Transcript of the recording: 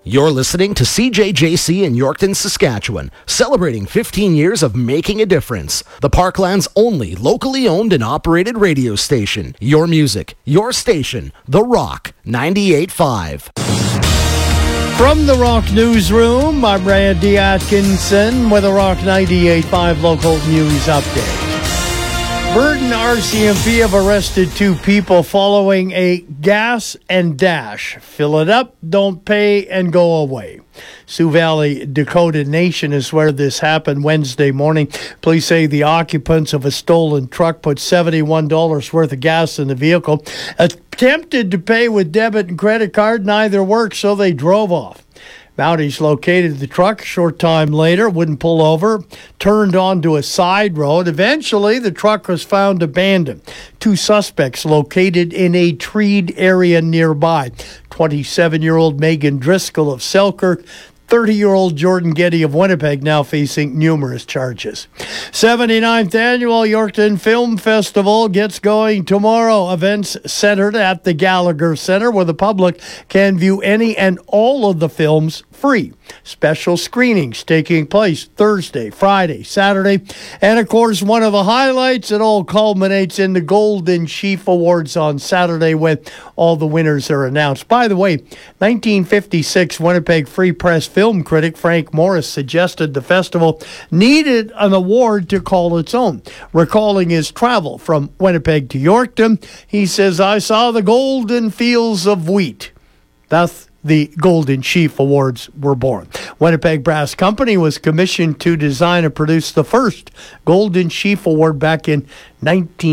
You're listening to CJJC in Yorkton, Saskatchewan, celebrating 15 years of making a difference. The Parkland's only locally owned and operated radio station. Your music, your station, The Rock 98.5. From the Rock Newsroom, I'm Randy Atkinson with a Rock 98.5 local news update. Burton RCMP have arrested 2 people following a gas and dash. Fill it up, don't pay, and go away. Sioux Valley Dakota Nation is where this happened Wednesday morning. Police say the occupants of a stolen truck put $71 worth of gas in the vehicle. Attempted to pay with debit and credit card, neither worked, so they drove off. Mounties located the truck a short time later, wouldn't pull over, turned onto a side road. Eventually, the truck was found abandoned. 2 suspects located in a treed area nearby. 27-year-old Megan Driscoll of Selkirk, 30-year-old Jordan Getty of Winnipeg now facing numerous charges. 79th Annual Yorkton Film Festival gets going tomorrow. Events centered at the Gallagher Centre where the public can view any and all of the films free. Special screenings taking place Thursday, Friday, Saturday, and of course one of the highlights, it all culminates in the Golden Sheaf Awards on Saturday when all the winners are announced. By the way, 1956 Winnipeg Free Press film critic Frank Morris suggested the festival needed an award to call its own. Recalling his travel from Winnipeg to Yorkton, he says, "I saw the golden fields of wheat." Thus, the Golden Sheaf Awards were born. Winnipeg Brass Company was commissioned to design and produce the first Golden Sheaf Award back in 19